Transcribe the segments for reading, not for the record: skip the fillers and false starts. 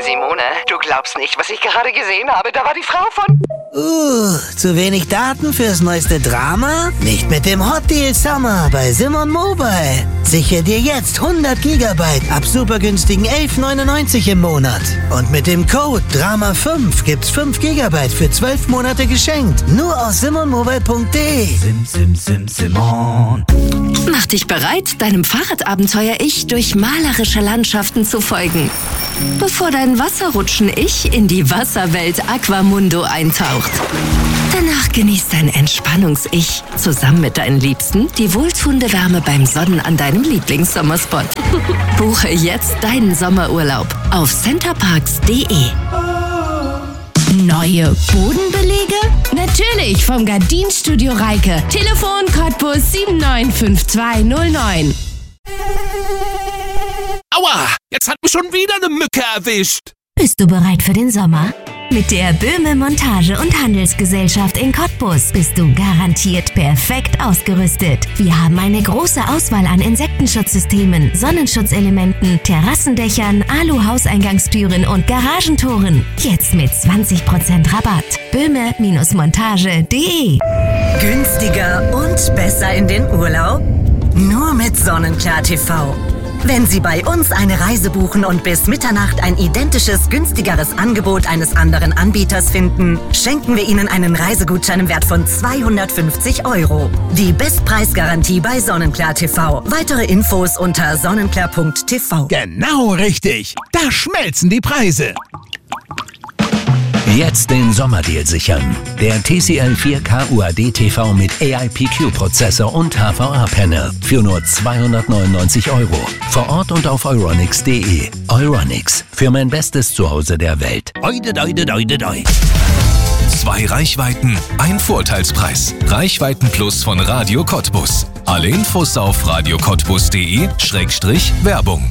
Simone, du glaubst nicht, was ich gerade gesehen habe. Da war die Frau von... Zu wenig Daten fürs neueste Drama? Nicht mit dem Hot Deal Summer bei Simon Mobile. Sichere dir jetzt 100 GB ab super günstigen 11,99 im Monat. Und mit dem Code DRAMA5 gibt's 5 GB für 12 Monate geschenkt. Nur auf simonmobile.de. Simon. Mach dich bereit, deinem Fahrradabenteuer-Ich durch malerische Landschaften zu folgen. Bevor dein Wasserrutschen-Ich in die Wasserwelt Aquamundo eintaucht. Danach genießt dein Entspannungs-Ich zusammen mit deinen Liebsten die wohltuende Wärme beim Sonnen an deinem Lieblingssommerspot. Buche jetzt deinen Sommerurlaub auf centerparks.de. Neue Bodenbelege? Natürlich vom Gardinstudio Reike. Telefon Cottbus 795209. Aua, jetzt hat mich schon wieder eine Mücke erwischt. Bist du bereit für den Sommer? Mit der Böhme Montage- und Handelsgesellschaft in Cottbus bist du garantiert perfekt ausgerüstet. Wir haben eine große Auswahl an Insektenschutzsystemen, Sonnenschutzelementen, Terrassendächern, Alu-Hauseingangstüren und Garagentoren. Jetzt mit 20% Rabatt. Böhme-montage.de. Günstiger und besser in den Urlaub? Nur mit Sonnenklar TV. Wenn Sie bei uns eine Reise buchen und bis Mitternacht ein identisches, günstigeres Angebot eines anderen Anbieters finden, schenken wir Ihnen einen Reisegutschein im Wert von 250 €. Die Bestpreisgarantie bei Sonnenklar TV. Weitere Infos unter sonnenklar.tv. Genau richtig. Da schmelzen die Preise. Jetzt den Sommerdeal sichern. Der TCL 4K UHD TV mit AIPQ-Prozessor und HVA-Panel für nur 299 €. Vor Ort und auf euronics.de. Euronics, für mein bestes Zuhause der Welt. Oide, doide, doide, doi. 2 Reichweiten, ein Vorteilspreis. Reichweiten Plus von Radio Cottbus. Alle Infos auf radiocottbus.de/Werbung.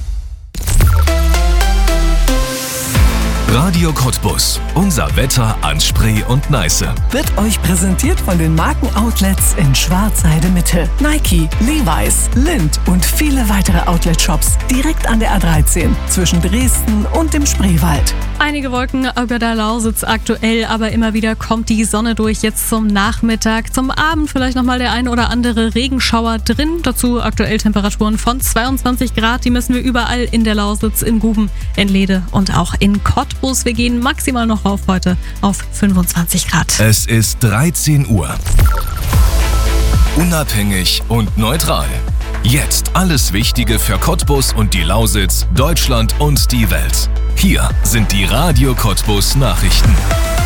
Radio Cottbus. Unser Wetter an Spree und Neiße. Wird euch präsentiert von den Markenoutlets in Schwarzheide Mitte. Nike, Levi's, Lindt und viele weitere Outlet-Shops direkt an der A13 zwischen Dresden und dem Spreewald. Einige Wolken über der Lausitz aktuell, aber immer wieder kommt die Sonne durch. Jetzt zum Nachmittag, zum Abend vielleicht nochmal der ein oder andere Regenschauer drin. Dazu aktuell Temperaturen von 22 Grad. Die messen wir überall in der Lausitz, in Guben, in Lehde und auch in Cottbus. Wir gehen maximal noch rauf heute auf 25 Grad. Es ist 13 Uhr. Unabhängig und neutral. Jetzt alles Wichtige für Cottbus und die Lausitz, Deutschland und die Welt. Hier sind die Radio Cottbus Nachrichten.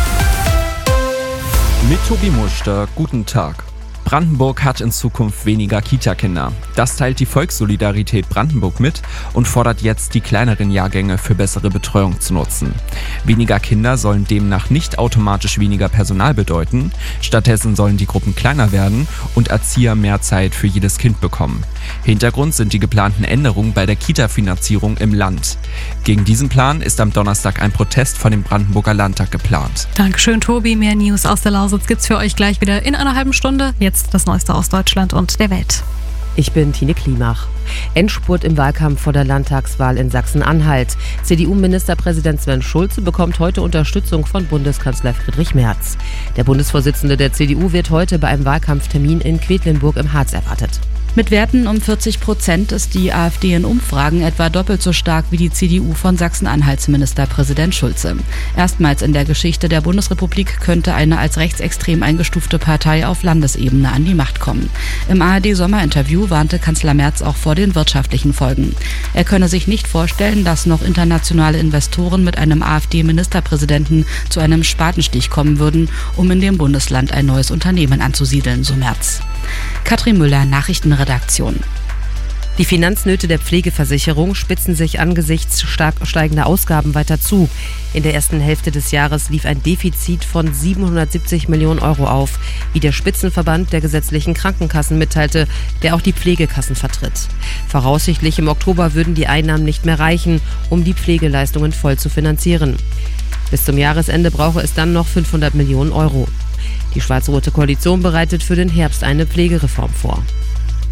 Mit Tobi Muster, guten Tag. Brandenburg hat in Zukunft weniger Kita-Kinder. Das teilt die Volkssolidarität Brandenburg mit und fordert jetzt, die kleineren Jahrgänge für bessere Betreuung zu nutzen. Weniger Kinder sollen demnach nicht automatisch weniger Personal bedeuten. Stattdessen sollen die Gruppen kleiner werden und Erzieher mehr Zeit für jedes Kind bekommen. Hintergrund sind die geplanten Änderungen bei der Kita-Finanzierung im Land. Gegen diesen Plan ist am Donnerstag ein Protest vor dem Brandenburger Landtag geplant. Dankeschön, Tobi. Mehr News aus der Lausitz gibt's für euch gleich wieder in einer halben Stunde. Jetzt das Neueste aus Deutschland und der Welt. Ich bin Tine Klimach. Endspurt im Wahlkampf vor der Landtagswahl in Sachsen-Anhalt. CDU-Ministerpräsident Sven Schulze bekommt heute Unterstützung von Bundeskanzler Friedrich Merz. Der Bundesvorsitzende der CDU wird heute bei einem Wahlkampftermin in Quedlinburg im Harz erwartet. Mit Werten um 40% ist die AfD in Umfragen etwa doppelt so stark wie die CDU von Sachsen-Anhalts Ministerpräsident Schulze. Erstmals in der Geschichte der Bundesrepublik könnte eine als rechtsextrem eingestufte Partei auf Landesebene an die Macht kommen. Im ARD-Sommerinterview warnte Kanzler Merz auch vor den wirtschaftlichen Folgen. Er könne sich nicht vorstellen, dass noch internationale Investoren mit einem AfD-Ministerpräsidenten zu einem Spatenstich kommen würden, um in dem Bundesland ein neues Unternehmen anzusiedeln, so Merz. Katrin Müller, Nachrichtenredaktion. Die Finanznöte der Pflegeversicherung spitzen sich angesichts stark steigender Ausgaben weiter zu. In der ersten Hälfte des Jahres lief ein Defizit von 770 Millionen € auf, wie der Spitzenverband der gesetzlichen Krankenkassen mitteilte, der auch die Pflegekassen vertritt. Voraussichtlich im Oktober würden die Einnahmen nicht mehr reichen, um die Pflegeleistungen voll zu finanzieren. Bis zum Jahresende brauche es dann noch 500 Millionen €. Die schwarz-rote Koalition bereitet für den Herbst eine Pflegereform vor.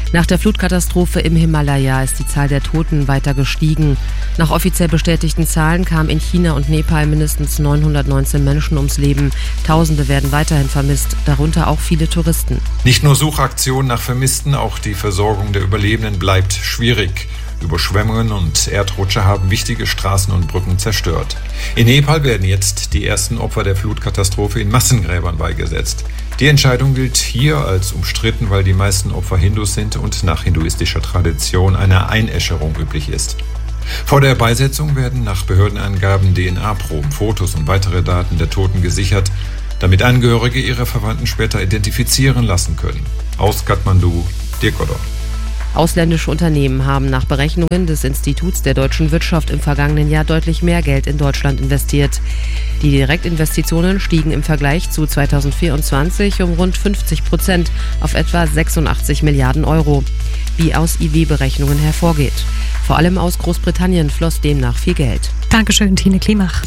Nach der Flutkatastrophe im Himalaya ist die Zahl der Toten weiter gestiegen. Nach offiziell bestätigten Zahlen kamen in China und Nepal mindestens 919 Menschen ums Leben. Tausende werden weiterhin vermisst, darunter auch viele Touristen. Nicht nur Suchaktionen nach Vermissten, auch die Versorgung der Überlebenden bleibt schwierig. Überschwemmungen und Erdrutsche haben wichtige Straßen und Brücken zerstört. In Nepal werden jetzt die ersten Opfer der Flutkatastrophe in Massengräbern beigesetzt. Die Entscheidung gilt hier als umstritten, weil die meisten Opfer Hindus sind und nach hinduistischer Tradition eine Einäscherung üblich ist. Vor der Beisetzung werden nach Behördenangaben DNA-Proben, Fotos und weitere Daten der Toten gesichert, damit Angehörige ihre Verwandten später identifizieren lassen können. Aus Kathmandu, Dirk Odor. Ausländische Unternehmen haben nach Berechnungen des Instituts der deutschen Wirtschaft im vergangenen Jahr deutlich mehr Geld in Deutschland investiert. Die Direktinvestitionen stiegen im Vergleich zu 2024 um rund 50% auf etwa 86 Milliarden Euro, wie aus IW-Berechnungen hervorgeht. Vor allem aus Großbritannien floss demnach viel Geld. Dankeschön, Tine Klimach.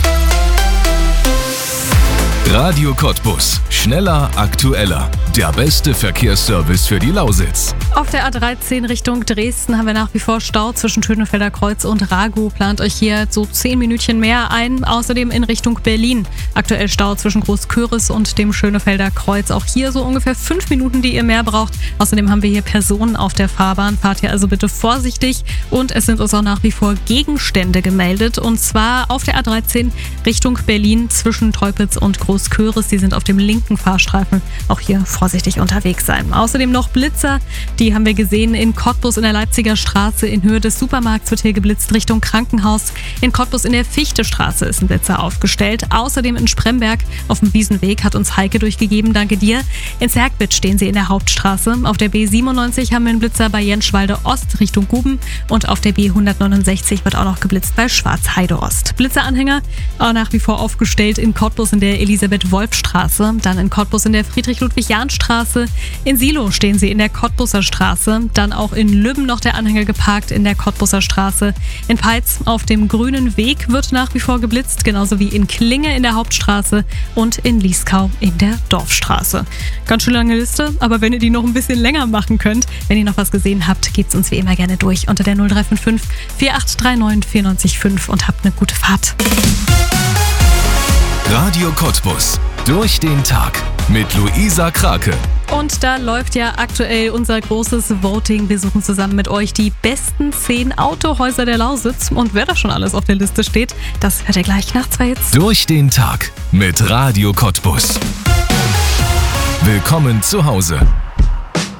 Radio Cottbus. Schneller, aktueller. Der beste Verkehrsservice für die Lausitz. Auf der A13 Richtung Dresden haben wir nach wie vor Stau zwischen Schönefelder Kreuz und Raguh. Plant euch hier so 10 Minütchen mehr ein. Außerdem in Richtung Berlin. Aktuell Stau zwischen Großköris und dem Schönefelder Kreuz. Auch hier so ungefähr 5 Minuten, die ihr mehr braucht. Außerdem haben wir hier Personen auf der Fahrbahn. Fahrt hier also bitte vorsichtig. Und es sind uns auch nach wie vor Gegenstände gemeldet. Und zwar auf der A13 Richtung Berlin zwischen Teupitz und Großköris. Die sind auf dem linken Fahrstreifen. Auch hier vorsichtig unterwegs sein. Außerdem noch Blitzer. Die haben wir gesehen in Cottbus in der Leipziger Straße. In Höhe des Supermarkts wird hier geblitzt Richtung Krankenhaus. In Cottbus in der Fichtestraße ist ein Blitzer aufgestellt. Außerdem in Spremberg auf dem Wiesenweg hat uns Heike durchgegeben. Danke dir. In Zerkbitz stehen sie in der Hauptstraße. Auf der B97 haben wir einen Blitzer bei Jenschwalde Ost Richtung Guben. Und auf der B169 wird auch noch geblitzt bei Schwarzheide Ost. Blitzeranhänger auch nach wie vor aufgestellt in Cottbus in der Elisabeth-Wolf-Straße. Dann in Cottbus in der Friedrich-Ludwig-Jahn-Straße. In Silo stehen sie in der Cottbuser Straße. Dann auch in Lübben noch der Anhänger geparkt in der Cottbuser Straße. In Peitz auf dem Grünen Weg wird nach wie vor geblitzt, genauso wie in Klinge in der Hauptstraße und in Lieskau in der Dorfstraße. Ganz schön lange Liste, aber wenn ihr die noch ein bisschen länger machen könnt, wenn ihr noch was gesehen habt, geht's uns wie immer gerne durch unter der 0355 4839 945 und habt eine gute Fahrt. Radio Cottbus. Durch den Tag mit Luisa Krake. Und da läuft ja aktuell unser großes Voting. Wir suchen zusammen mit euch die besten 10 Autohäuser der Lausitz. Und wer da schon alles auf der Liste steht, das hört ihr gleich nach 2 Hits. Durch den Tag mit Radio Cottbus. Willkommen zu Hause.